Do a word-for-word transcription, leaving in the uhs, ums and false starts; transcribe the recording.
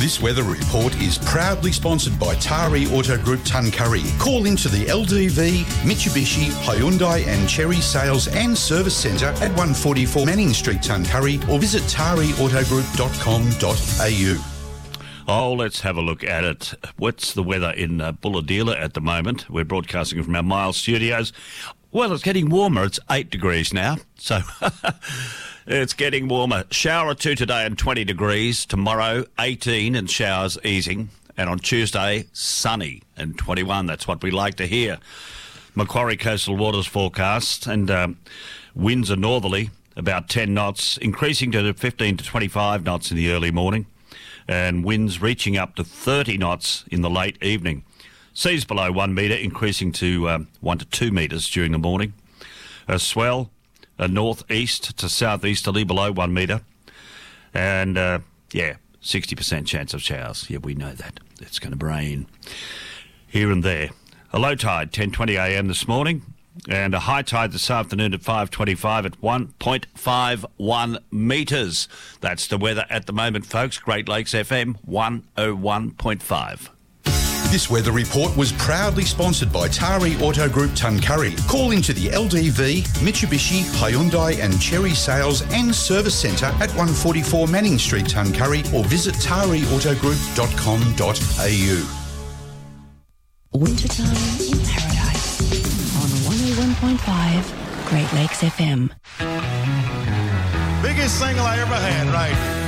This weather report is proudly sponsored by Tari Auto Group Tuncurry. Call into the L D V, Mitsubishi, Hyundai and Cherry Sales and Service Centre at one forty-four Manning Street, Tuncurry, or visit tari auto group dot com dot a u. Oh, let's have a look at it. What's the weather in uh, Bulahdelah at the moment? We're broadcasting from our Miles studios. Well, it's getting warmer. It's eight degrees now, so it's getting warmer. Shower or two today and twenty degrees. Tomorrow, eighteen and showers easing. And on Tuesday, sunny and twenty-one. That's what we like to hear. Macquarie Coastal Waters forecast, and um, winds are northerly, about ten knots, increasing to fifteen to twenty-five knots in the early morning, and winds reaching up to thirty knots in the late evening. Seas below one metre, increasing to um, one to two metres during the morning. A swell, a north-east to south-easterly below one metre. And, uh, yeah, sixty percent chance of showers. Yeah, we know that. It's going to rain here and there. A low tide, ten twenty a m this morning. And a high tide this afternoon at five twenty-five at one point five one metres. That's the weather at the moment, folks. Great Lakes F M, one oh one point five. This weather report was proudly sponsored by Tari Auto Group Tuncurry. Call into the L D V, Mitsubishi, Hyundai and Cherry Sales and Service Centre at one forty-four Manning Street, Tuncurry, or visit tari auto group dot com dot a u. Wintertime in Paradise on one oh one point five Great Lakes F M. Biggest single I ever had, right?